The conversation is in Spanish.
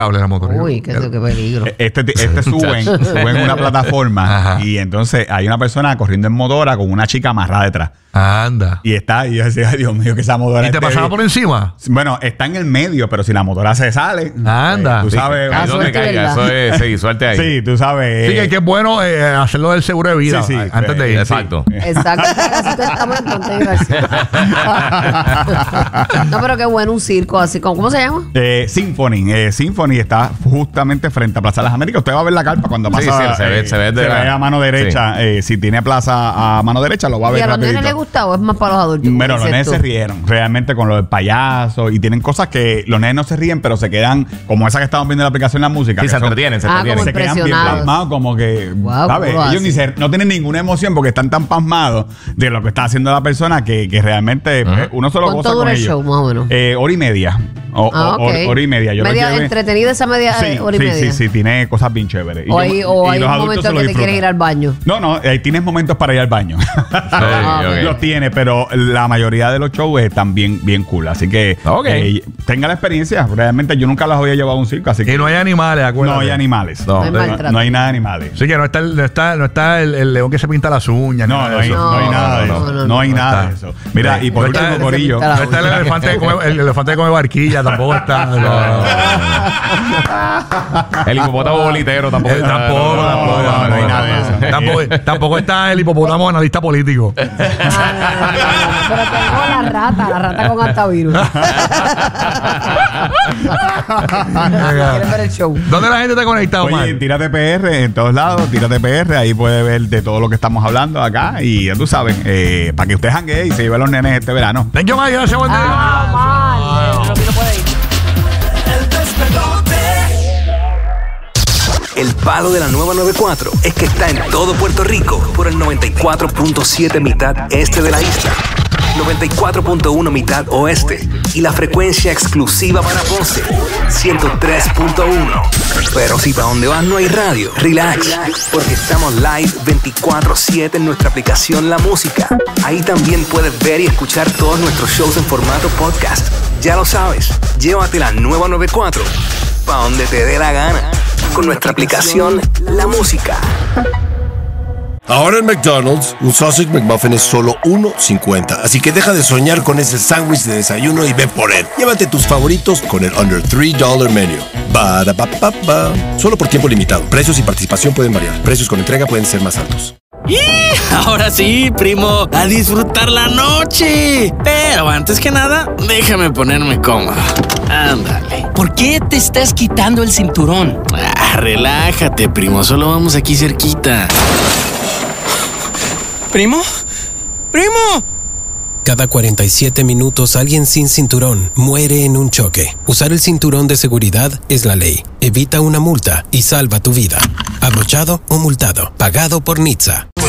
la motora. Uy, qué peligro. suben una plataforma. Ajá. Y entonces hay una persona corriendo en motora con una chica amarrada detrás. Anda. Y yo decía, ay, Dios mío, que esa motora. ¿Y te pasaba por encima? Bueno, está en el medio, pero si la motora se sale. Anda. Tú sabes. Ahí donde caiga, eso es, sí, suerte ahí. Sí, tú sabes. Sí, que es bueno hacerlo del seguro de vida antes de ir. Exacto. Exacto. Estamos en contexto. No, pero qué bueno un circo así. ¿Cómo se llama? Symphony. Symphony está justamente frente a Plaza de las Américas. Usted va a ver la carpa cuando pasa. Sí, se ve a mano derecha. Sí. Si tiene plaza a mano derecha, lo va a ver. ¿Y a los rapidito. nenes les gusta o es más para los adultos? Bueno, los nenes se rieron realmente con lo del payaso y tienen cosas que los nenes no se ríen, pero se quedan como esa que estamos viendo en la aplicación de la música. Sí, se entretienen. Se quedan bien pasmados, como que, ¿sabes? Ellos no tienen ninguna emoción porque están tan pasmados de lo que está haciendo la persona que realmente uno solo goza con ellos. Show, más o menos? Hora y media. Hora y media. Yo media entretenida esa media hora y media. Sí, tiene cosas bien chéveres. O hay un momento en que te quieres ir al baño. No, tienes momentos para ir al baño. Los tiene, pero la mayoría de los shows están bien cool. Así que tenga la experiencia. Realmente yo nunca las había llevado a un circo. Así que no hay animales, acuérdate. No hay animales. No hay nada de animales. Sí, que no está el león que se pinta las uñas. No hay nada de eso. No hay nada de eso. Mira, y por último, Corillo. No está el elefante que come barquilla, tampoco está. El hipopótamo bolitero tampoco está. No hay nada de eso. Tampoco está el hipopótamo analista político. Pero tengo la rata con antivirus. ¿Quieres ver el show? ¿Dónde la gente está conectada, Omar? Oye, Tírate PR en todos lados, Tírate PR, ahí puede ver de todo lo que estamos hablando acá y ya tú sabes, para que usted janguee y se lleve a los nenes este verano. Thank you, Omar, gracias, buen día. El palo de la nueva 94 es que está en todo Puerto Rico por el 94.7 mitad este de la isla, 94.1 mitad oeste y la frecuencia exclusiva para Ponce, 103.1. Pero si para donde vas no hay radio, relax, porque estamos live 24/7 en nuestra aplicación La Música. Ahí también puedes ver y escuchar todos nuestros shows en formato podcast. Ya lo sabes, llévate la nueva 94 para donde te dé la gana con nuestra aplicación La Música. Ahora en McDonald's, un Sausage McMuffin es solo $1.50. Así que deja de soñar con ese sándwich de desayuno y ve por él. Llévate tus favoritos con el Under $3 Menu. Ba-da-ba-ba-ba. Solo por tiempo limitado. Precios y participación pueden variar. Precios con entrega pueden ser más altos. ¡Y! Ahora sí, primo, a disfrutar la noche. Pero antes que nada, déjame ponerme cómodo. Ándale. ¿Por qué te estás quitando el cinturón? Relájate, primo, solo vamos aquí cerquita. ¿Primo? ¡Primo! Cada 47 minutos alguien sin cinturón muere en un choque. Usar el cinturón de seguridad es la ley. Evita una multa y salva tu vida. Abrochado o multado. Pagado por NHTSA.